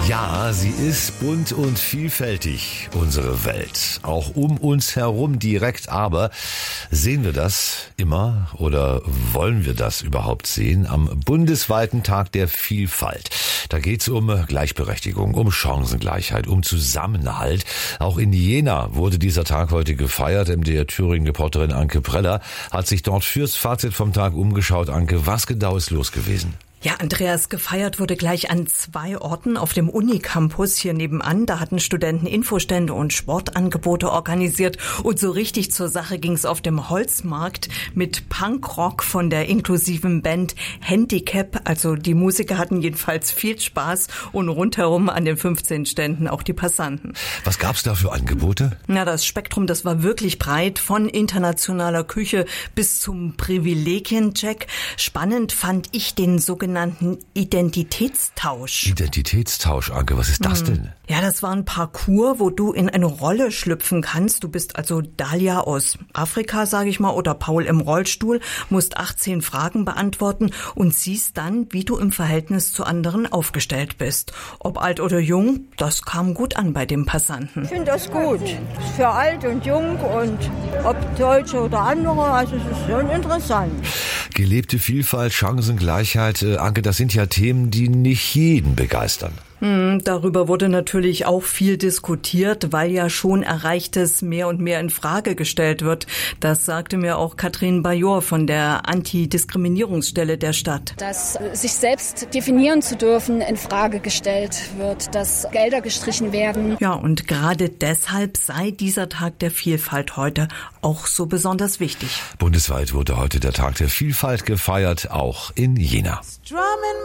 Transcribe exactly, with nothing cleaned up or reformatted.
Ja, sie ist bunt und vielfältig, unsere Welt. Auch um uns herum direkt, aber sehen wir das immer oder wollen wir das überhaupt sehen am bundesweiten Tag der Vielfalt? Da geht's um Gleichberechtigung, um Chancengleichheit, um Zusammenhalt. Auch in Jena wurde dieser Tag heute gefeiert. M D R Thüringen-Reporterin Anke Preller hat sich dort fürs Fazit vom Tag umgeschaut. Anke, was genau ist los gewesen? Ja, Andreas, gefeiert wurde gleich an zwei Orten auf dem Unicampus hier nebenan. Da hatten Studenten Infostände und Sportangebote organisiert. Und so richtig zur Sache ging's auf dem Holzmarkt mit Punkrock von der inklusiven Band Handicap. Also die Musiker hatten jedenfalls viel Spaß und rundherum an den fünfzehn Ständen auch die Passanten. Was gab's da für Angebote? Na, das Spektrum, das war wirklich breit, von internationaler Küche bis zum Privilegiencheck. Spannend fand ich den sogenannten Identitätstausch. Identitätstausch, Anke, was ist das hm. denn? Ja, das war ein Parcours, wo du in eine Rolle schlüpfen kannst. Du bist also Dalia aus Afrika, sage ich mal, oder Paul im Rollstuhl, musst achtzehn Fragen beantworten und siehst dann, wie du im Verhältnis zu anderen aufgestellt bist. Ob alt oder jung, das kam gut an bei dem Passanten. Ich finde das gut. Für alt und jung und ob Deutsche oder andere, also es ist schon interessant. Gelebte Vielfalt, Chancengleichheit, äh, Anke, das sind ja Themen, die nicht jeden begeistern. Hm, darüber wurde natürlich auch viel diskutiert, weil ja schon Erreichtes mehr und mehr in Frage gestellt wird. Das sagte mir auch Katrin Bajor von der Antidiskriminierungsstelle der Stadt. Dass sich selbst definieren zu dürfen in Frage gestellt wird, dass Gelder gestrichen werden. Ja, und gerade deshalb sei dieser Tag der Vielfalt heute auch so besonders wichtig. Bundesweit wurde heute der Tag der Vielfalt gefeiert, auch in Jena.